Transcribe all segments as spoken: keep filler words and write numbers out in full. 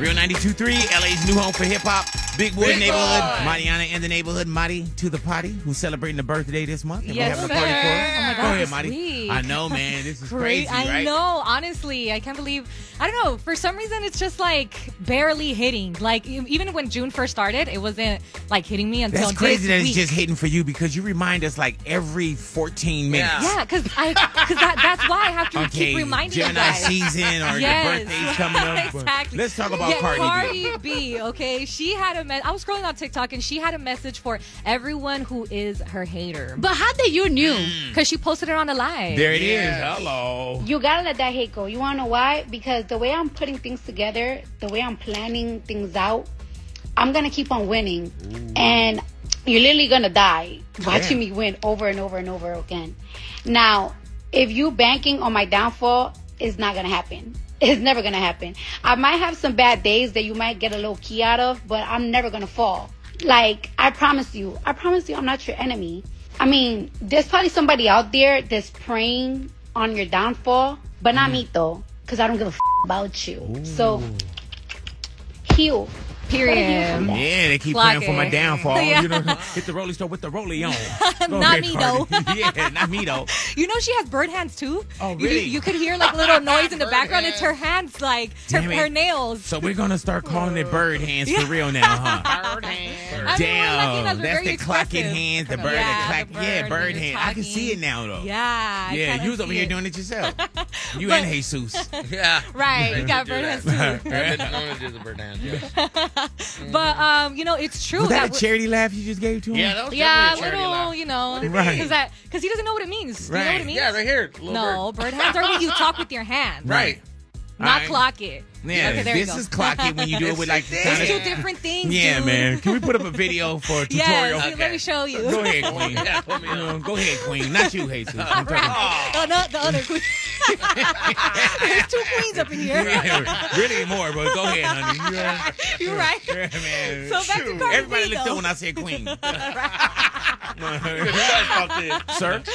Real ninety-two point three, L A's new home for hip-hop. Big Boy Big Neighborhood. Boy. Mariana in the neighborhood. Marty to the potty, who's celebrating the birthday this month. And Yes, we're having a party sir. for her. Oh my God, Go ahead, this Marty. week. I know, man. This is Great. crazy, I right? know. Honestly, I can't believe. I don't know. For some reason, it's just like barely hitting. Like e- even when June first started, it wasn't like hitting me until That's crazy this that week. it's just hitting for you because you remind us like every fourteen minutes. Yeah, because I because that, that's why I have to Okay, keep reminding you Gemini guys. season or Yes. your birthday's coming up. Exactly. Let's talk about yeah, Cardi B. Cardi B. Okay, she had a. Me- I was scrolling on TikTok and she had a message for everyone who is her hater. But how that you knew? Because she posted it on the live. There it is. Yes. Hello. You gotta let that hate go. You wanna know why? Because the way I'm putting things together, the way I'm planning things out, I'm gonna keep on winning. And you're literally gonna die watching me win over and over and over again. Now, if you banking on my downfall, it's not gonna happen. It's never gonna happen. I might have some bad days that you might get a little key out of, but I'm never gonna fall. Like, I promise you, I promise you I'm not your enemy. I mean, there's probably somebody out there that's preying on your downfall, but not me though, because I don't give a f- about you. Ooh. So, heal. Period. Yeah, they keep Clock praying for my it. downfall. Yeah. You know, hit the rolling store with the rollie on. Go Not ahead, me, Cardi. though. Yeah, not me though. You know she has bird hands too. Oh, You- really? You, could hear like little noise in the Bird background. hands. It's her hands, like her, Damn it. her nails. So we're gonna start calling it bird hands for real now, huh? Bird hand. I mean, we're Damn, Latinas, we're that's very the clacking expressive. hands, the bird, Yeah, the clack, the yeah, bird bird and the hand. I can see it talking. now though. Yeah. I Yeah, kinda you was over see here it. doing it yourself. You But- and Jesus. Yeah. Right, you got Do bird that. hands too. I've been known to do the bird hand. Yeah. But um, you know, it's true Was that a we're- charity laugh you just gave to him? Yeah, that was Yeah, definitely a charity little, laugh. you know, What do you Right. mean? because that because he doesn't know what it means. Do you know what Right. it means? Yeah, right here. Little No, bird. bird hands are when you talk with your hands, Right. not Alright. clock it. Yeah, okay, there you this go. is clocky when you do it with like the It's kind It's two of. different things. Yeah, dude. man. Can we put up a video for a tutorial? Yes, Okay. let me show you. Go ahead, Queen. Yeah, put me You on. know, go ahead, Queen. Not you, Jesus. I'm talking Oh, no, the other queen. There's two queens up in here. Yeah, really more, but go ahead, honey. Yeah, You're right. yeah, man. So back to Shoot. Cardi Everybody B, looked though. up when I said Queen. You guys fucked it. Sir?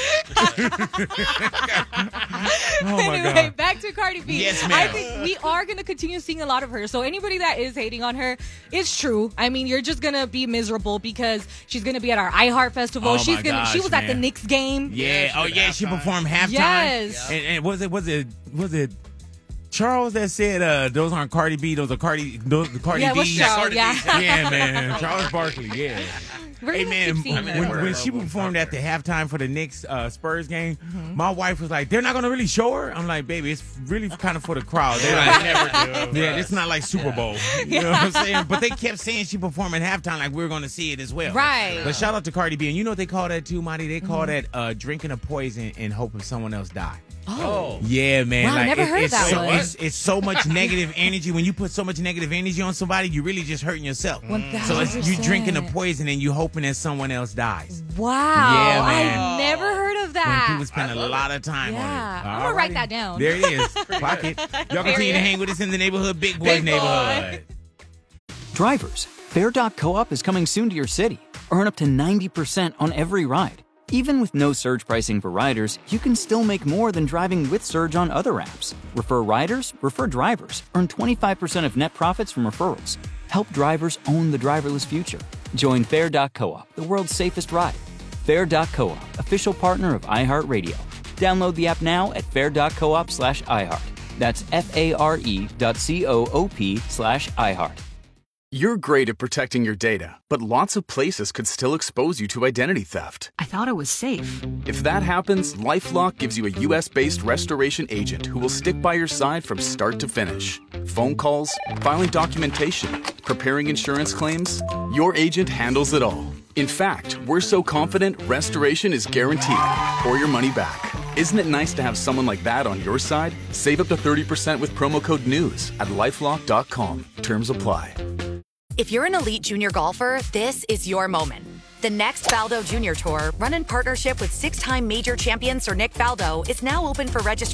Oh my Anyway, God. back to Cardi B. Yes, ma'am. I think we are going to continue seeing a lot of her. So anybody that is hating on her, it's true. I mean, you're just going to be miserable because she's going to be at our iHeart Festival. Oh, she's my gonna. She gosh, was at the man. Knicks game. Yeah. Yeah, Oh she yeah. did She halftime. performed halftime. Yes. And, and was it was it was it Charles that said uh, those aren't Cardi B, those are Cardi those are Cardi Yeah, it was B's? Charles. Cardi Yeah. B's. Yeah, man. Charles Barkley. Yeah. We're Hey gonna man, keep seeing when, her. that when word. she performed at the halftime for the Knicks uh, Spurs game, Mm-hmm. my wife was like, "They're not gonna really show her." I'm like, "Baby, it's really kind of for the crowd. They Right. never do. Yeah, it's not like Super Bowl. You know what I'm saying?" But they kept saying she performed at halftime like we were gonna see it as well. Right. But shout out to Cardi B, and you know what they call that too, Marty? They call Mm-hmm. that uh, drinking a poison and hoping someone else die. Oh. Yeah, man. Wow, I like never it- heard it's that so, one. It's, it's so much negative energy. When you put so much negative energy on somebody, you're really just hurting yourself. one So thousand it's you drinking the percent. poison and you hoping that someone else dies. Wow. Yeah, man. I've never heard of When that. people spend I a love lot of time Yeah. on it. I'm gonna write Alrighty. that down. There it is. Clock it. Y'all continue to hang with us in the neighborhood, Big Boys Big Boy. neighborhood. Drivers, Fair dot co-op is coming soon to your city. Earn up to ninety percent on every ride. Even with no surge pricing for riders, you can still make more than driving with Surge on other apps. Refer riders, refer drivers. Earn twenty-five percent of net profits from referrals. Help drivers own the driverless future. Join Fair dot co-op, the world's safest ride. Fair dot co-op, official partner of iHeartRadio. Download the app now at fair dot coop slash iHeart. That's F-A-R-E dot C-O-O-P slash iHeart. You're great at protecting your data, but lots of places could still expose you to identity theft. I thought it was safe. If that happens, LifeLock gives you a U S-based restoration agent who will stick by your side from start to finish. Phone calls, filing documentation, preparing insurance claims, your agent handles it all. In fact, we're so confident restoration is guaranteed or your money back. Isn't it nice to have someone like that on your side? Save up to thirty percent with promo code NEWS at lifelock dot com. Terms apply. If you're an elite junior golfer, this is your moment. The next Faldo Junior Tour, run in partnership with six-time major champion Sir Nick Faldo, is now open for registration.